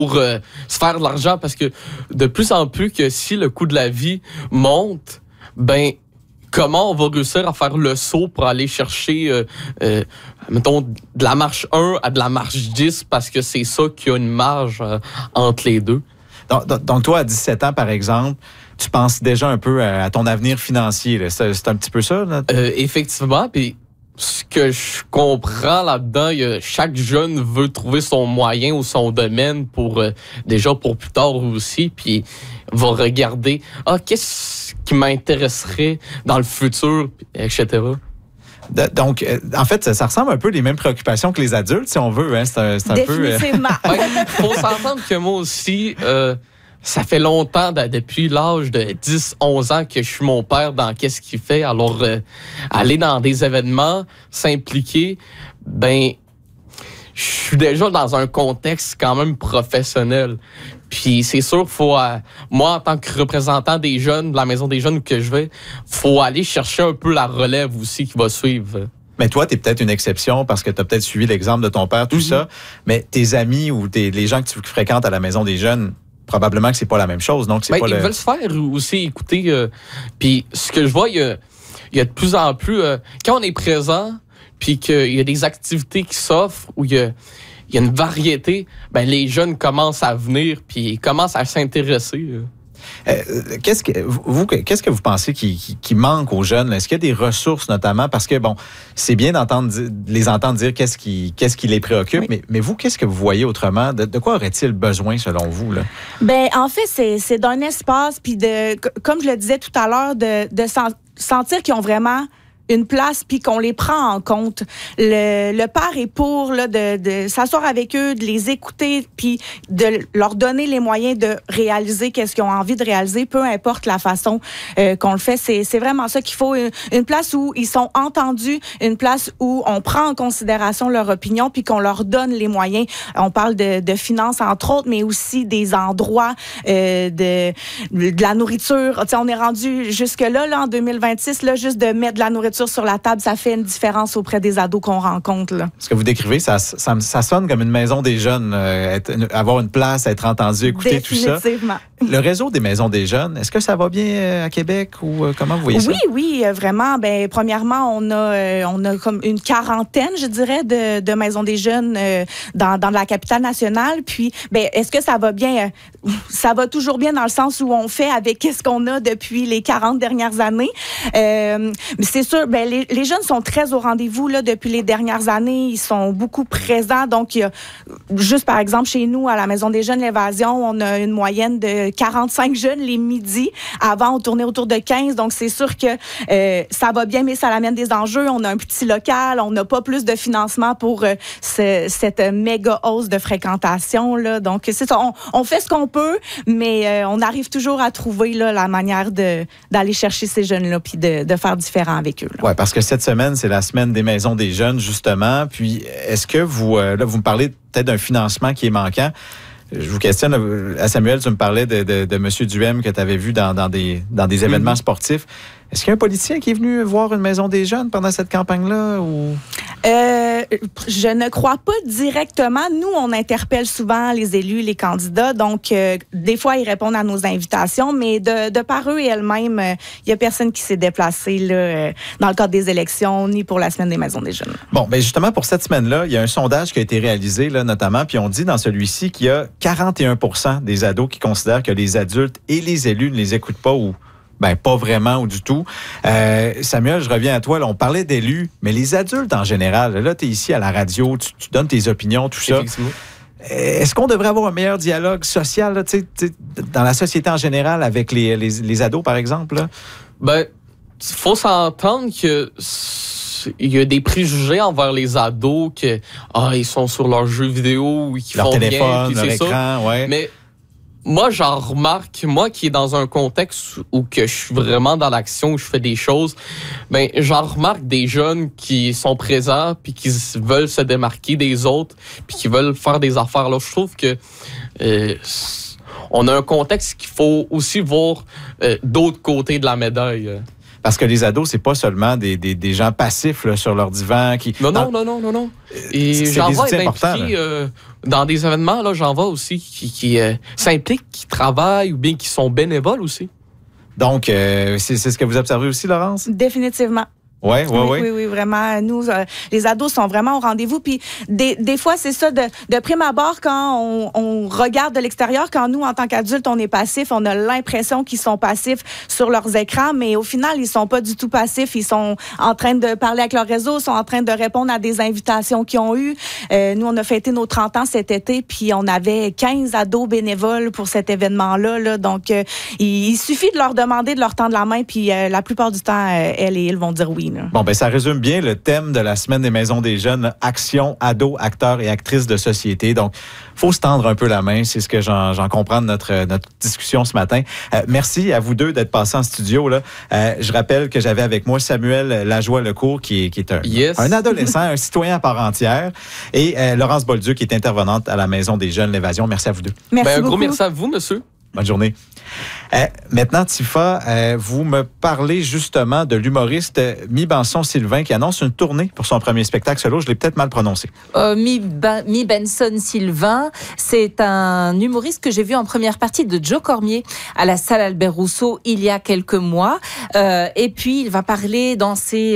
pour se faire de l'argent, parce que de plus en plus que si le coût de la vie monte, ben comment on va réussir à faire le saut pour aller chercher, mettons, de la marche 1 à de la marche 10, parce que c'est ça qui a une marge entre les deux. Donc, toi, à 17 ans, par exemple, tu penses déjà un peu à ton avenir financier. Là. C'est un petit peu ça? Là? Effectivement, puis ce que je comprends là-dedans, chaque jeune veut trouver son moyen ou son domaine pour déjà pour plus tard aussi, puis va regarder qu'est-ce qui m'intéresserait dans le futur, etc. Donc, en fait, ça ressemble un peu les mêmes préoccupations que les adultes, si on veut. Hein? C'est un Définitivement. peu... Il faut s'entendre que moi aussi, ça fait longtemps, depuis l'âge de 10-11 ans, que je suis mon père dans qu'est-ce qu'il fait. Alors, aller dans des événements, s'impliquer, ben, je suis déjà dans un contexte quand même professionnel. Puis c'est sûr, faut moi, en tant que représentant des jeunes, de la Maison des jeunes où que je vais, faut aller chercher un peu la relève aussi qui va suivre. Mais toi, tu es peut-être une exception parce que tu as peut-être suivi l'exemple de ton père, tout ça. Mais tes amis ou les gens que tu fréquentes à la Maison des jeunes, probablement que c'est pas la même chose. Donc, c'est pas ils veulent se faire aussi écouter. Puis ce que je vois, il y a de plus en plus... quand on est présent, puis qu'il y a des activités qui s'offrent, où il y a une variété, ben les jeunes commencent à venir, puis ils commencent à s'intéresser. Qu'est-ce que vous pensez qui manque aux jeunes? Est-ce qu'il y a des ressources notamment? Parce que, bon, c'est bien les entendre dire qu'est-ce qui les préoccupe, oui. mais vous, qu'est-ce que vous voyez autrement? De quoi aurait-il besoin, selon vous? Là? Ben, en fait, c'est d'un espace, puis comme je le disais tout à l'heure, de sentir qu'ils ont vraiment une place, puis qu'on les prend en compte. Le père est pour là, de s'asseoir avec eux, de les écouter, puis de leur donner les moyens de réaliser qu'est-ce qu'ils ont envie de réaliser, peu importe la façon qu'on le fait. C'est vraiment ça qu'il faut. Une place où ils sont entendus, une place où on prend en considération leur opinion, puis qu'on leur donne les moyens. On parle de finances, entre autres, mais aussi des endroits, de la nourriture. T'sais, on est rendu jusque-là, en 2026, là, juste de mettre de la nourriture sur la table, ça fait une différence auprès des ados qu'on rencontre. Là. Ce que vous décrivez, ça sonne comme une maison des jeunes, avoir une place, être entendu, écouter tout ça. Le réseau des maisons des jeunes, est-ce que ça va bien à Québec ou comment vous voyez ça? Oui, vraiment. Ben, premièrement, on a comme une quarantaine, je dirais, de maisons des jeunes dans la capitale nationale. Puis, ben, est-ce que ça va bien? Ça va toujours bien dans le sens où on fait avec ce qu'on a depuis les 40 dernières années. Mais c'est sûr, ben, les jeunes sont très au rendez-vous là, depuis les dernières années. Ils sont beaucoup présents. Donc, il y a, juste par exemple, chez nous, à la Maison des jeunes, l'Évasion, on a une moyenne de 45 jeunes les midis. Avant, on tournait autour de 15. Donc, c'est sûr que ça va bien, mais ça amène des enjeux. On a un petit local. On n'a pas plus de financement pour cette méga hausse de fréquentation. Là. Donc, c'est ça. On fait ce qu'on peut, mais on arrive toujours à trouver là, la manière d'aller chercher ces jeunes-là puis de faire différent avec eux. Oui, parce que cette semaine, c'est la semaine des maisons des jeunes, justement. Puis, est-ce que vous me parlez peut-être d'un financement qui est manquant? Je vous questionne, à Samuel, tu me parlais de M. Duhem que tu avais vu dans des événements sportifs. Est-ce qu'il y a un politicien qui est venu voir une maison des jeunes pendant cette campagne-là? Ou... je ne crois pas directement. Nous, on interpelle souvent les élus, les candidats. Donc, des fois, ils répondent à nos invitations, mais de par eux et elles-mêmes, il n'y a personne qui s'est déplacé là, dans le cadre des élections, ni pour la semaine des maisons des jeunes. Bon, bien justement, pour cette semaine-là, il y a un sondage qui a été réalisé, là, notamment, puis on dit dans celui-ci qu'il y a 41% des ados qui considèrent que les adultes et les élus ne les écoutent pas ou ben pas vraiment ou du tout. Samuel, je reviens à toi. Là, on parlait d'élus, mais les adultes en général, là, tu es ici à la radio, tu donnes tes opinions, tout ça. Est-ce qu'on devrait avoir un meilleur dialogue social là, dans la société en général avec les ados, par exemple? Là? Ben, il faut s'entendre que il y a des préjugés envers les ados que ils sont sur leurs jeux vidéo ou qu'ils leur font téléphone, bien, leur écran, ouais. Mais moi, j'en remarque, moi qui est dans un contexte où que je suis vraiment dans l'action, où je fais des choses, ben j'en remarque des jeunes qui sont présents puis qui veulent se démarquer des autres puis qui veulent faire des affaires. Là, je trouve que on a un contexte qu'il faut aussi voir d'autre côté de la médaille. Parce que les ados, c'est pas seulement des gens passifs là, sur leur divan. Non. Et j'en vois impliqués dans des événements, là, j'en vois aussi qui s'impliquent, qui travaillent ou bien qui sont bénévoles aussi. Donc, c'est ce que vous observez aussi, Laurence? Définitivement. Oui, vraiment. Nous, les ados sont vraiment au rendez-vous. Puis des fois, c'est ça, de prime abord, quand on regarde de l'extérieur, quand nous, en tant qu'adultes, on est passifs, on a l'impression qu'ils sont passifs sur leurs écrans, mais au final, ils sont pas du tout passifs. Ils sont en train de parler avec leur réseau, sont en train de répondre à des invitations qu'ils ont eues. Nous, on a fêté nos 30 ans cet été, puis on avait 15 ados bénévoles pour cet événement-là. Là. Donc, il suffit de leur demander, de leur tendre la main, puis la plupart du temps, elles et ils vont dire oui. Bon, ben ça résume bien le thème de la Semaine des Maisons des Jeunes, action, ados, acteurs et actrices de société. Donc, faut se tendre un peu la main, c'est ce que j'en comprends de notre discussion ce matin. Merci à vous deux d'être passés en studio. Là. Je rappelle que j'avais avec moi Samuel Lajoie-Lecourt, qui est un adolescent, un citoyen à part entière, et Laurence Bolduc, qui est intervenante à la Maison des Jeunes L'Évasion. Merci à vous deux. Merci beaucoup. Un gros merci à vous, monsieur. Bonne journée. Maintenant, Tifa, vous me parlez justement de l'humoriste Mi Benson-Sylvain qui annonce une tournée pour son premier spectacle solo. Je l'ai peut-être mal prononcé. Mi Benson-Sylvain, c'est un humoriste que j'ai vu en première partie de Joe Cormier à la salle Albert Rousseau il y a quelques mois. Et puis, il va parler dans ses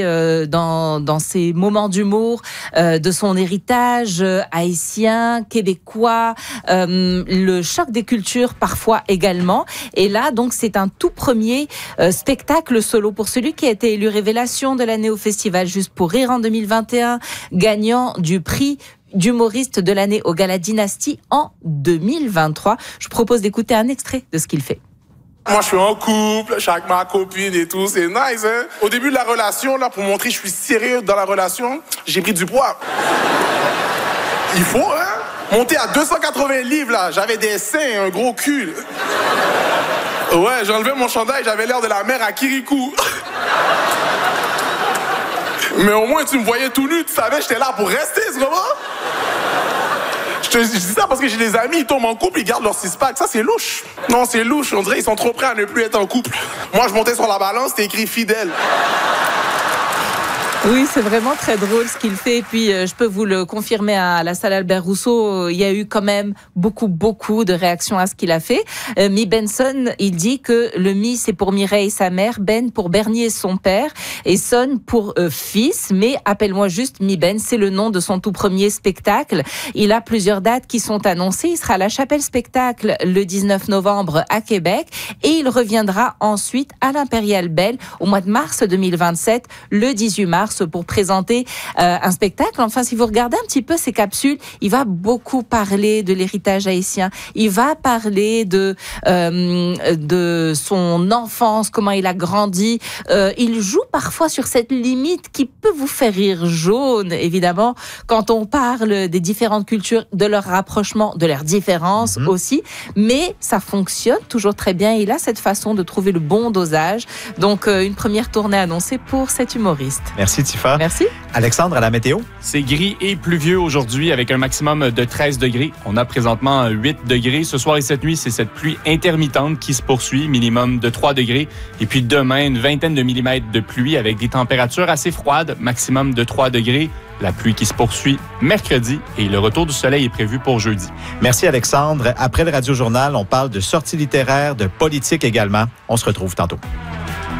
moments d'humour de son héritage haïtien, québécois, le choc des cultures parfois également. Et là, donc, c'est un tout premier spectacle solo pour celui qui a été élu révélation de l'année au Festival Juste pour Rire en 2021, gagnant du prix d'humoriste de l'année au Gala Dynastie en 2023. Je vous propose d'écouter un extrait de ce qu'il fait. Moi, je suis en couple, je suis avec ma copine et tout, c'est nice, hein? Au début de la relation, là, pour montrer que je suis sérieux dans la relation, j'ai pris du poids. Il faut, hein? Monter à 280 livres, là, j'avais des seins, un gros cul. Ouais, j'ai enlevé mon chandail, j'avais l'air de la mère à Kirikou. Mais au moins, tu me voyais tout nu, tu savais, j'étais là pour rester, c'est comment? Je dis ça parce que j'ai des amis, ils tombent en couple, ils gardent leur six-pack. Ça, c'est louche. Non, c'est louche. On dirait qu'ils sont trop prêts à ne plus être en couple. Moi, je montais sur la balance, c'était écrit fidèle. Oui, c'est vraiment très drôle ce qu'il fait. Et puis, je peux vous le confirmer à la salle Albert Rousseau, il y a eu quand même beaucoup de réactions à ce qu'il a fait. Mi Benson, il dit que le Mi, c'est pour Mireille, sa mère, Ben pour Bernier, son père, et Son pour fils. Mais appelle-moi juste Mi Ben, c'est le nom de son tout premier spectacle. Il a plusieurs dates qui sont annoncées. Il sera à la Chapelle Spectacle le 19 novembre à Québec et il reviendra ensuite à l'Impérial Belle au mois de mars 2027, le 18 mars, pour présenter un spectacle. Enfin, si vous regardez un petit peu ces capsules, il va beaucoup parler de l'héritage haïtien. Il va parler de son enfance, comment il a grandi. Il joue parfois sur cette limite qui peut vous faire rire jaune, évidemment, quand on parle des différentes cultures, de leur rapprochement, de leurs différences aussi. Mais ça fonctionne toujours très bien. Il a cette façon de trouver le bon dosage. Donc, une première tournée annoncée pour cet humoriste. Merci, Tifa. Merci. Alexandre, à la météo? C'est gris et pluvieux aujourd'hui avec un maximum de 13 degrés. On a présentement 8 degrés. Ce soir et cette nuit, c'est cette pluie intermittente qui se poursuit, minimum de 3 degrés. Et puis demain, une vingtaine de millimètres de pluie avec des températures assez froides, maximum de 3 degrés. La pluie qui se poursuit mercredi et le retour du soleil est prévu pour jeudi. Merci, Alexandre. Après le Radio-Journal, on parle de sorties littéraires, de politique également. On se retrouve tantôt.